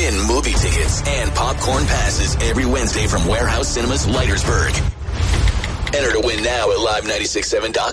win movie tickets and popcorn passes every Wednesday from Warehouse Cinemas, Leitersburg. Enter to win now at live967.com.